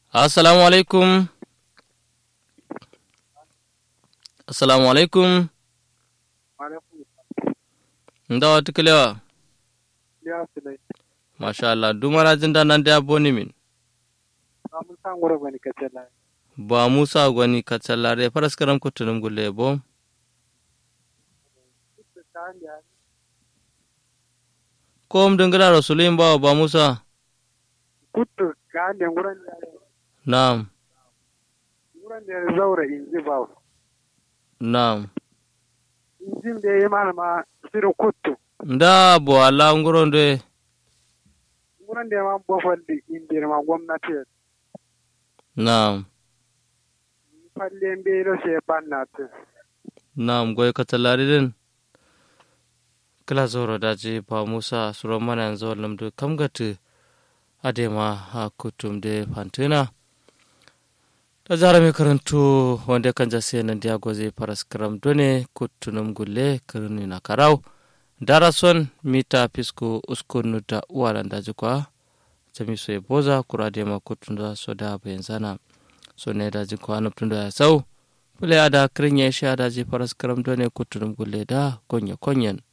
Assalamu alaikum. Assalamu alaikum. Ndawa tukelewa. Ya sulai. Masha Allah. Dumara jinda nan da boni min. Ba Musa ngoro gwani kacela. Ba Musa gwani kacela re faras karam kutunum gulle bo. Kom dengara Rasulin ba Musa. Kutu ka ne nguran da. Naam. Nguran da zaura inji ba. Naam. Injin da ya malama siru kutu. Nda bo ala nguronde. Nguran da ma bofalli indir ma gwamnati. Naam. Falle mbe ro se bannat. Naam goy katalari den. Kila zoro daji ba Musa suro mana yanzu lamdu kamgatu adema ha kutum de fantina. Da zara mai karantu wanda kan jase nan dia goze paras karam done kutunum gulle karuni na karau. Darason mita pisku uskunu da uwalan daji kwa. Jami so e boza kura adema kutunda soda benzana. So ne daji kwa nuptunda ya sau. Pule ada krinya isha daji paras karam done kutunum gulle da konye konyen.